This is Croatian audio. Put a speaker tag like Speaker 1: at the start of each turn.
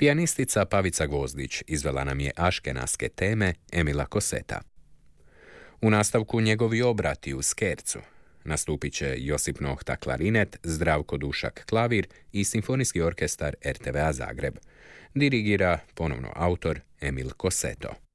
Speaker 1: Pijanistica Pavica Gvozdić izvela nam je aškenaske teme Emila Koseta. U nastavku njegovi obrati u Skercu. Nastupit će Josip Nohta klarinet, Zdravko Dušak klavir i Simfonijski orkestar RTVA Zagreb. Dirigira ponovno autor Emil Koseto.